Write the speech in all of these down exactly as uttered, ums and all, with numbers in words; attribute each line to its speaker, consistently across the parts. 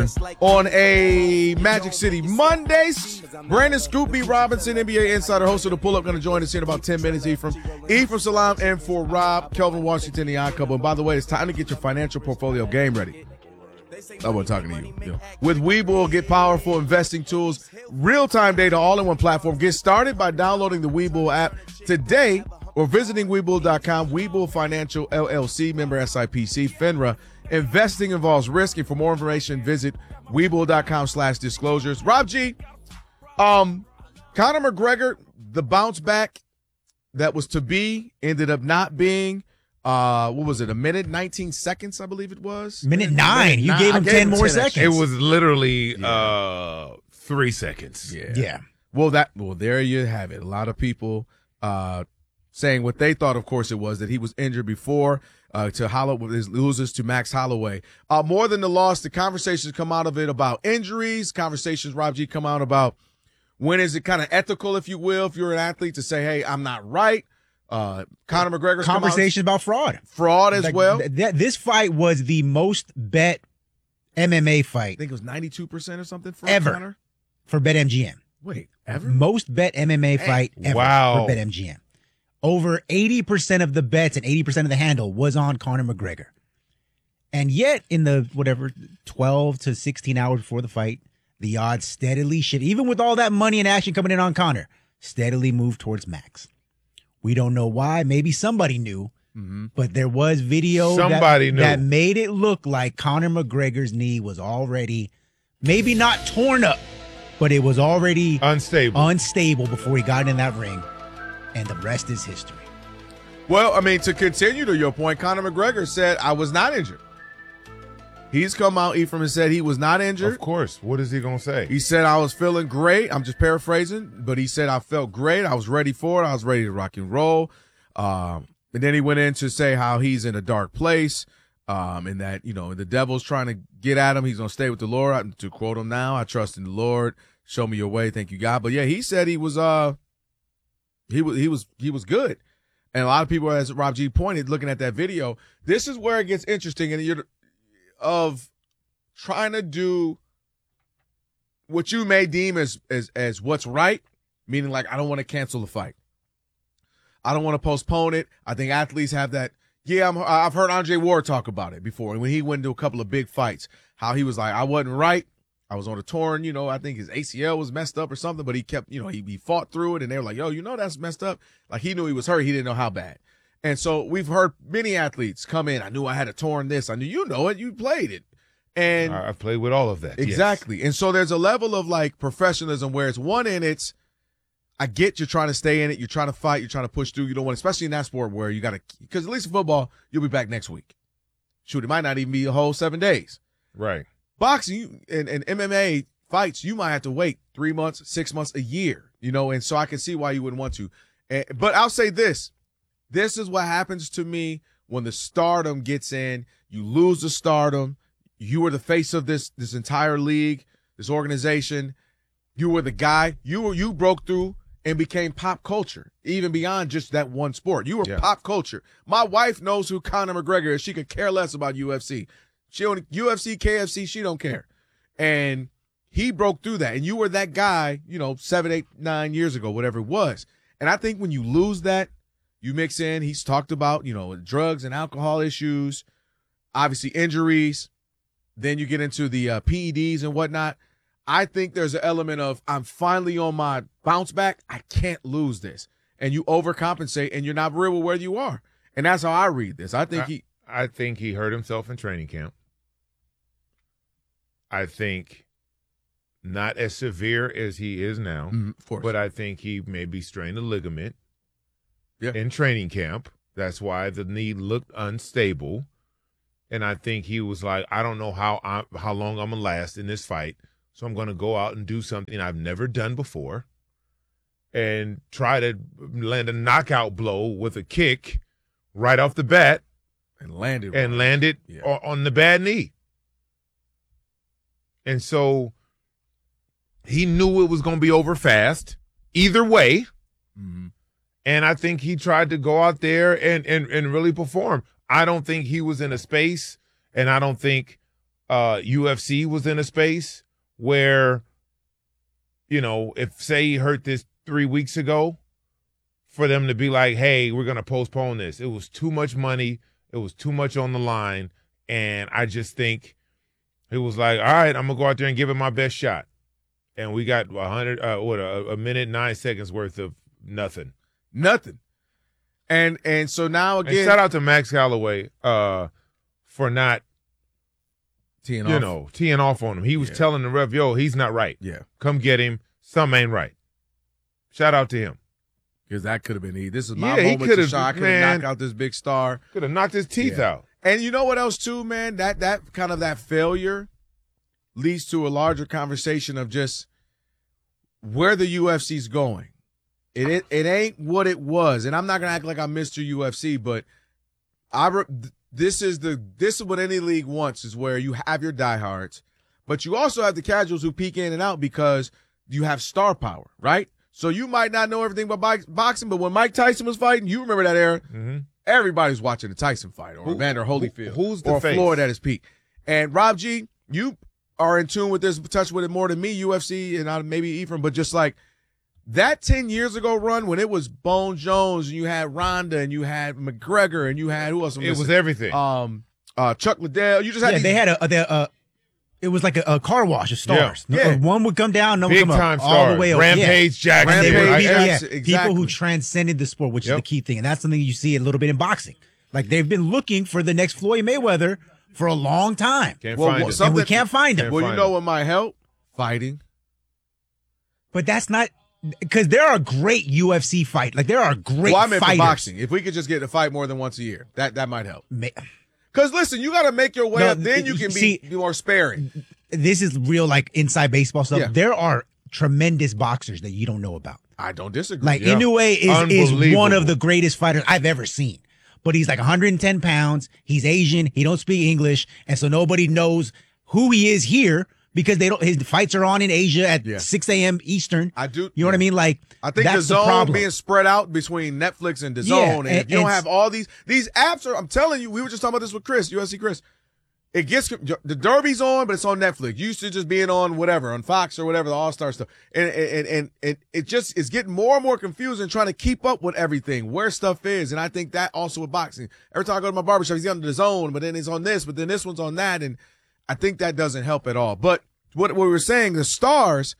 Speaker 1: On a Magic City Mondays, Brandon Scoop B. Robinson, N B A insider, host of The Pull-Up, going to join us in about ten minutes. Ephraim, Ephraim Salam, and for Rob, Kelvin Washington, the Odd Couple. And by the way, it's time to get your financial portfolio game ready. I wasn't talking to you. you know. With Webull, get powerful investing tools, real-time data, all-in-one platform. Get started by downloading the Webull app today or visiting Webull dot com. Webull Financial, L L C, member S I P C, FINRA. Investing involves risk, and for more information, visit Webull dot com slash disclosures. Rob G, um, Conor McGregor, the bounce back that was to be, ended up not being. Uh, what was it? A minute, nineteen seconds, I believe it was.
Speaker 2: Minute nine. Minute you nine. gave him gave ten him more ten seconds.
Speaker 3: It was literally yeah. uh three seconds.
Speaker 1: Yeah.
Speaker 2: Yeah.
Speaker 1: Well, that. Well, there you have it. A lot of people uh saying what they thought. Of course, it was that he was injured before. Uh, to Hollow with his losers to Max Holloway. Uh, more than the loss, the conversations come out of it about injuries. Conversations, Rob G, come out about when is it kind of ethical, if you will, if you're an athlete, to say, hey, I'm not right. Uh, Conor McGregor's
Speaker 2: conversations about fraud,
Speaker 1: fraud as
Speaker 2: like,
Speaker 1: well.
Speaker 2: Th- th- this fight was the most bet M M A fight.
Speaker 1: I think it was ninety-two percent or something for
Speaker 2: ever
Speaker 1: Conor?
Speaker 2: for BetMGM.
Speaker 1: Wait, ever?
Speaker 2: Most bet M M A
Speaker 1: hey,
Speaker 2: fight ever
Speaker 3: wow.
Speaker 2: for BetMGM. Over eighty percent of the bets and eighty percent of the handle was on Conor McGregor. And yet, in the, whatever, twelve to sixteen hours before the fight, the odds steadily shift. Even with all that money and action coming in on Conor, steadily moved towards Max. We don't know why. Maybe somebody knew. Mm-hmm. But there was video
Speaker 3: somebody
Speaker 2: that,
Speaker 3: knew.
Speaker 2: that made it look like Conor McGregor's knee was already, maybe not torn up, but it was already
Speaker 3: unstable,
Speaker 2: unstable before he got in that ring. And the rest is history.
Speaker 1: Well, I mean, to continue to your point, Conor McGregor said, I was not injured. He's come out, Ephraim, and said he was not injured.
Speaker 3: Of course. What is he going to say?
Speaker 1: He said, I was feeling great. I'm just paraphrasing, but he said, I felt great. I was ready for it. I was ready to rock and roll. Um, and then he went in to say how he's in a dark place, um, and that, you know, the devil's trying to get at him. He's going to stay with the Lord. I, to quote him now, I trust in the Lord. Show me your way. Thank you, God. But, yeah, he said he was uh, – He was he was he was good, and a lot of people, as Rob G pointed, looking at that video, this is where it gets interesting, and you're of trying to do what you may deem as as as what's right, meaning like I don't want to cancel the fight, I don't want to postpone it. I think athletes have that. Yeah, I'm, I've heard Andre Ward talk about it before when he went into a couple of big fights, how he was like, I wasn't right. I was on a torn, you know, I think his A C L was messed up or something, but he kept, you know, he, he fought through it, and they were like, yo, you know, that's messed up. Like, he knew he was hurt. He didn't know how bad. And so we've heard many athletes come in. I knew I had a torn this. I knew, you know it. You played it. And
Speaker 3: I've played with all of that.
Speaker 1: Exactly.
Speaker 3: Yes.
Speaker 1: And so there's a level of, like, professionalism where it's one in it's, I get you're trying to stay in it. You're trying to fight. You're trying to push through. You don't want, especially in that sport where you got to, because at least in football, you'll be back next week. Shoot, it might not even be a whole seven days.
Speaker 3: Right.
Speaker 1: Boxing you, and, and M M A fights, you might have to wait three months, six months, a year, you know, and so I can see why you wouldn't want to. And, but I'll say this. This is what happens to me when the stardom gets in. You lose the stardom. You were the face of this this entire league, this organization. You were the guy. You were you broke through and became pop culture, even beyond just that one sport. You were
Speaker 3: yeah.
Speaker 1: pop culture. My wife knows who Conor McGregor is. She could care less about U F C. She don't U F C, K F C, she don't care. And he broke through that. And you were that guy, you know, seven, eight, nine years ago, whatever it was. And I think when you lose that, you mix in, he's talked about, you know, drugs and alcohol issues, obviously injuries. Then you get into the uh, P E Ds and whatnot. I think there's an element of I'm finally on my bounce back. I can't lose this. And you overcompensate, and you're not real with where you are. And that's how I read this. I think
Speaker 3: I,
Speaker 1: he
Speaker 3: I think he hurt himself in training camp. I think not as severe as he is now,
Speaker 1: mm, of course.
Speaker 3: But I think he maybe strained a ligament
Speaker 1: yeah.
Speaker 3: in training camp. That's why the knee looked unstable. And I think he was like, I don't know how I, how long I'm going to last in this fight, so I'm going to go out and do something I've never done before and try to land a knockout blow with a kick right off the bat.
Speaker 1: And landed.
Speaker 3: And
Speaker 1: right.
Speaker 3: landed
Speaker 1: yeah.
Speaker 3: on the bad knee. And so he knew it was going to be over fast either way.
Speaker 1: Mm-hmm.
Speaker 3: And I think he tried to go out there and, and, and really perform. I don't think he was in a space, and I don't think uh, U F C was in a space where, you know, if say he hurt this three weeks ago, for them to be like, hey, we're going to postpone this. It was too much money. It was too much on the line. And I just think it was like, all right, I'm going to go out there and give it my best shot. And we got a hundred, uh, what, a, a minute, nine seconds worth of nothing.
Speaker 1: Nothing. And and so now again,
Speaker 3: and shout out to Max Calloway uh, for not,
Speaker 1: teeing
Speaker 3: you
Speaker 1: off.
Speaker 3: know, teeing off on him. He was
Speaker 1: Yeah.
Speaker 3: telling the ref, yo, he's not right.
Speaker 1: Yeah.
Speaker 3: Come get him. Something ain't right. Shout out to him.
Speaker 1: Because that could have been he. This is my
Speaker 3: Yeah, he
Speaker 1: moment to
Speaker 3: could've-
Speaker 1: shine. I could
Speaker 3: man.
Speaker 1: have knocked out this big star.
Speaker 3: Could have knocked his teeth
Speaker 1: Yeah.
Speaker 3: out.
Speaker 1: And you know what else too, man? That that kind of that failure leads to a larger conversation of just where the U F C's going. It it, it ain't what it was, and I'm not gonna act like I'm Mister U F C, but I re- this is the this is what any league wants, is where you have your diehards, but you also have the casuals who peek in and out because you have star power, right? So you might not know everything about bi- boxing, but when Mike Tyson was fighting, you remember that era.
Speaker 3: Mm-hmm.
Speaker 1: Everybody's watching the Tyson fight, or
Speaker 3: Who-
Speaker 1: Evander Holyfield,
Speaker 3: who- who's the
Speaker 1: or
Speaker 3: face?
Speaker 1: Floyd at his peak. And Rob G, you are in tune with this, touch with it more than me, U F C, and I, maybe Ephraim, but just like that ten years ago run when it was Bone Jones, and you had Ronda, and you had McGregor, and you had who else? I'm
Speaker 3: It was
Speaker 1: missing?
Speaker 3: everything.
Speaker 1: um, uh, Chuck Liddell. You just had
Speaker 2: Yeah,
Speaker 1: these-
Speaker 2: they had a, a, they- uh, it was like a, a car wash of stars.
Speaker 1: Yeah, yeah.
Speaker 2: One would come down, another would
Speaker 3: Big
Speaker 2: come
Speaker 3: time
Speaker 2: up, all
Speaker 3: stars.
Speaker 2: the way up.
Speaker 3: Rampage Jackson.
Speaker 2: And they were
Speaker 1: Rampage,
Speaker 2: people, yeah,
Speaker 1: yes,
Speaker 2: people
Speaker 1: exactly.
Speaker 2: who transcended the sport, which
Speaker 3: Yep.
Speaker 2: is the key thing. And that's something you see a little bit in boxing. Like they've been looking for the next Floyd Mayweather for a long time.
Speaker 3: Can't
Speaker 1: Well,
Speaker 3: find
Speaker 1: well,
Speaker 3: it.
Speaker 1: some-
Speaker 2: And we
Speaker 1: something-
Speaker 2: can't find him.
Speaker 3: Can't
Speaker 1: well, you
Speaker 3: find
Speaker 1: know
Speaker 3: it.
Speaker 1: what might help? Fighting.
Speaker 2: But that's not because there are great U F C fight. Like there are great
Speaker 1: Well, I meant for
Speaker 2: fighters.
Speaker 1: boxing. If we could just get a fight more than once a year, that that might help.
Speaker 2: Ma-
Speaker 1: Because listen, you got to make your way
Speaker 2: No,
Speaker 1: up, then you can be,
Speaker 2: see-
Speaker 1: be more sparing.
Speaker 2: This is real, like inside baseball stuff.
Speaker 1: Yeah.
Speaker 2: There are tremendous boxers that you don't know about.
Speaker 1: I don't disagree.
Speaker 2: Like
Speaker 3: Yeah.
Speaker 2: Inoue is, is
Speaker 3: Unbelievable.
Speaker 2: one of the greatest fighters I've ever seen. But he's like one hundred ten pounds. He's Asian. He don't speak English, and so nobody knows who he is here because they don't. His fights are on in Asia at
Speaker 1: Yeah.
Speaker 2: six a.m. Eastern.
Speaker 1: I do.
Speaker 2: You know what I mean? Like
Speaker 1: I think
Speaker 2: that's
Speaker 1: the
Speaker 2: the
Speaker 1: zone
Speaker 2: problem.
Speaker 1: being spread out between Netflix and the
Speaker 2: Yeah,
Speaker 1: zone, and,
Speaker 2: and-
Speaker 1: if you don't
Speaker 2: and-
Speaker 1: have all these these apps, are I'm telling you, we were just talking about this with Chris, U F C Chris. It gets the Derby's on, but it's on Netflix. You used to just being on whatever, on Fox or whatever, the All Star stuff, and and and and it just is getting more and more confusing trying to keep up with everything, where stuff is, and I think that also with boxing. Every time I go to my barbershop, he's on the zone, but then he's on this, but then this one's on that, and I think that doesn't help at all. But what, what we were saying, the stars,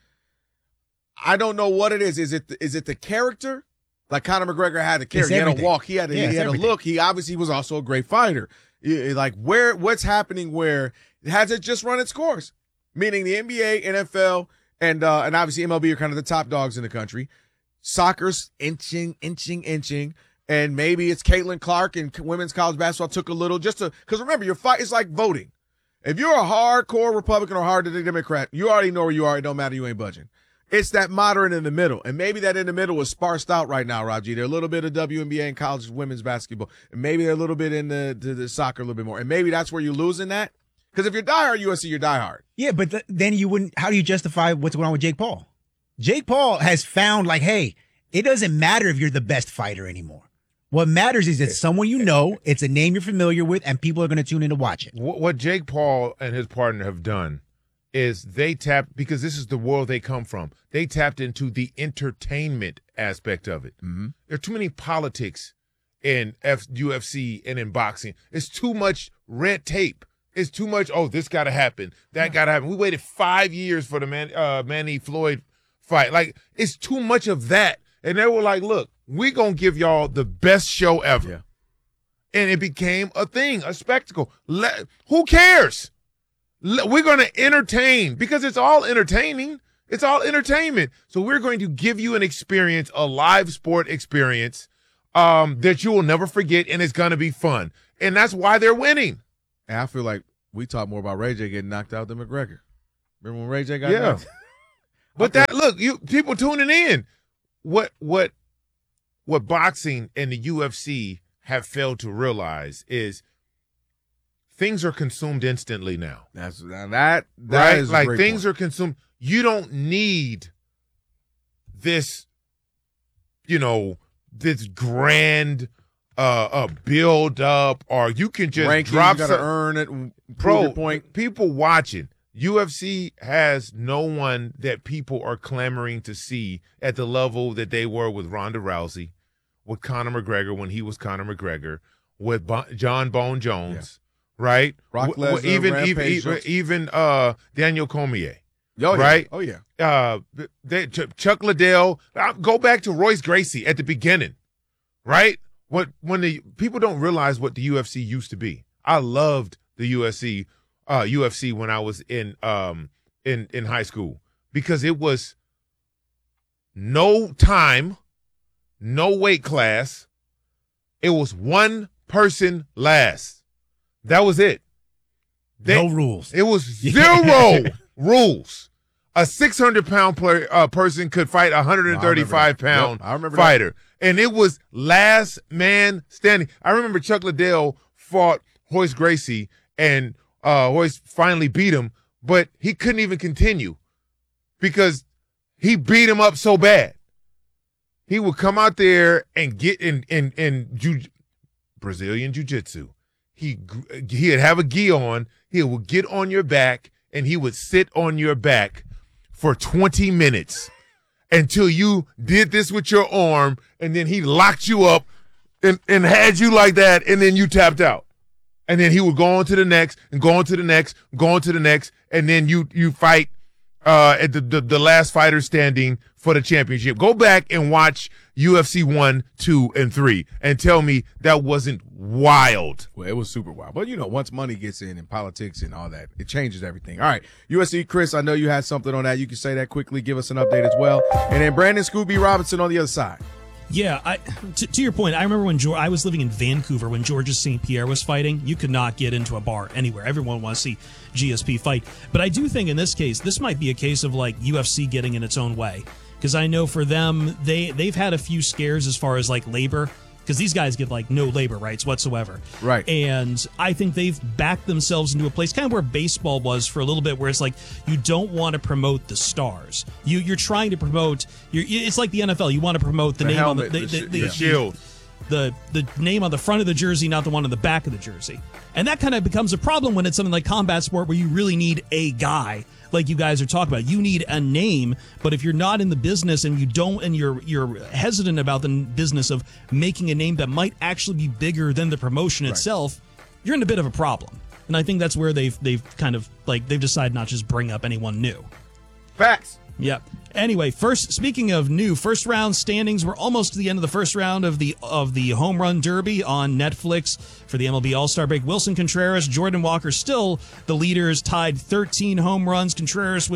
Speaker 1: I don't know what it is. Is it is it the character? Like Conor McGregor had a character. He had a
Speaker 2: everything.
Speaker 1: walk. He had a,
Speaker 2: Yeah,
Speaker 1: he
Speaker 2: it's
Speaker 1: had a
Speaker 2: everything.
Speaker 1: look. He obviously was also a great fighter. Yeah, like where what's happening? Where has it just run its course? Meaning the N B A, N F L, and uh, and obviously M L B are kind of the top dogs in the country. Soccer's inching, inching, inching, and maybe it's Caitlin Clark and women's college basketball took a little just to because remember your fight is like voting. If you're a hardcore Republican or hard Democrat, you already know where you are. It don't matter. You ain't budging. It's that moderate in the middle. And maybe that in the middle is sparsed out right now, Raji. They're a little bit of W N B A and college women's basketball. And maybe they're a little bit in the, the, the soccer a little bit more. And maybe that's where you're losing that. Because if you're diehard U S C, you're diehard.
Speaker 2: Yeah, but th- then you wouldn't. How do you justify what's going on with Jake Paul? Jake Paul has found like, hey, it doesn't matter if you're the best fighter anymore. What matters is it's someone you know, it's a name you're familiar with, and people are going to tune in to watch it.
Speaker 3: What, what Jake Paul and his partner have done is they tapped, because this is the world they come from, they tapped into the entertainment aspect of it.
Speaker 1: Mm-hmm.
Speaker 3: There are too many politics in F, U F C and in boxing. It's too much red tape. It's too much, oh, this got to happen. That got to happen. We waited five years for the Man, uh, Manny Floyd fight. Like, it's too much of that. And they were like, look, we're going to give y'all the best show ever.
Speaker 1: Yeah.
Speaker 3: And it became a thing, a spectacle. Let, who cares? Let, we're going to entertain because it's all entertaining. It's all entertainment. So we're going to give you an experience, a live sport experience um, that you will never forget, and it's going to be fun. And that's why they're winning.
Speaker 1: And I feel like we talk more about Ray J getting knocked out than McGregor. Remember when Ray J got
Speaker 3: Yeah.
Speaker 1: knocked?
Speaker 3: But that look, you people tuning in. What what what boxing and the U F C have failed to realize is things are consumed instantly now.
Speaker 1: That's now that that
Speaker 3: Right?
Speaker 1: is a
Speaker 3: Like
Speaker 1: great
Speaker 3: things
Speaker 1: point.
Speaker 3: are consumed. You don't need this, you know, this grand uh, a build up, or you can just
Speaker 1: Rankings,
Speaker 3: drop
Speaker 1: you got to
Speaker 3: some,
Speaker 1: earn it. Prove
Speaker 3: bro.
Speaker 1: your point.
Speaker 3: People watching U F C has no one that people are clamoring to see at the level that they were with Ronda Rousey, with Conor McGregor when he was Conor McGregor, with Bo- John Bone Jones, yeah. right?
Speaker 1: Brock
Speaker 3: w-
Speaker 1: Lesnar,
Speaker 3: even
Speaker 1: Rampage
Speaker 3: even even,
Speaker 1: Jones.
Speaker 3: even uh, Daniel Cormier.
Speaker 1: Oh, yeah.
Speaker 3: Right?
Speaker 1: Oh, yeah.
Speaker 3: Uh, they, Ch- Chuck Liddell. Uh, go back to Royce Gracie at the beginning, right? What when the people don't realize what the U F C used to be. I loved the U F C, uh, U F C when I was in um in in high school because it was no time, no weight class. It was one person last. That was it. They,
Speaker 2: no rules.
Speaker 3: It was zero rules. A six hundred pound player, uh, person could fight a one hundred thirty-five pound
Speaker 1: yep, I remember
Speaker 3: fighter. That. And it was last man standing. I remember Chuck Liddell fought Royce Gracie, and uh, Royce finally beat him, but he couldn't even continue because he beat him up so bad. He would come out there and get in in in ju- Brazilian jiu-jitsu. He he'd have a gi on. He would get on your back, and he would sit on your back for twenty minutes until you did this with your arm, and then he locked you up and, and had you like that, and then you tapped out. And then he would go on to the next, and go on to the next, go on to the next, and then you you fight uh, at the, the, the last fighter standing for the championship. Go back and watch U F C one, two, and three and tell me that wasn't wild.
Speaker 1: Well, it was super wild. But, you know, once money gets in and politics and all that, it changes everything. All right, U F C, Chris, I know you had something on that. You can say that quickly. Give us an update as well. And then Brandon Scooby Robinson on the other side.
Speaker 4: Yeah, I, to, to your point, I remember when George, I was living in Vancouver when Georges Saint Pierre was fighting. You could not get into a bar anywhere. Everyone wants to see G S P fight. But I do think in this case, this might be a case of like U F C getting in its own way. Because I know for them, they, they've had a few scares as far as like labor. Because these guys get like no labor rights whatsoever.
Speaker 1: Right.
Speaker 4: And I think they've backed themselves into a place kind of where baseball was for a little bit, where it's like you don't want to promote the stars. You, you're trying to promote, you're, it's like the N F L. You want to promote the,
Speaker 1: The
Speaker 4: name
Speaker 1: helmet,
Speaker 4: on the,
Speaker 1: the
Speaker 4: the,
Speaker 1: sh-
Speaker 4: the, the,
Speaker 1: yeah.
Speaker 4: the
Speaker 3: Shield.
Speaker 4: The, the name on the front of the jersey, not the one on the back of the jersey. And that kind of becomes a problem when it's something like combat sport where you really need a guy like you guys are talking about. You need a name, but if you're not in the business and you don't, and you're you're hesitant about the business of making a name that might actually be bigger than the promotion
Speaker 1: Right.
Speaker 4: itself, you're in a bit of a problem. And I think that's where they've they've kind of like they've decided not to just bring up anyone new.
Speaker 1: Facts.
Speaker 4: Yeah. Anyway, first speaking of new first round standings, we're almost to the end of the first round of the of the Home Run Derby on Netflix for the M L B All-Star break. Wilson Contreras, Jordan Walker still the leaders, tied thirteen home runs. Contreras with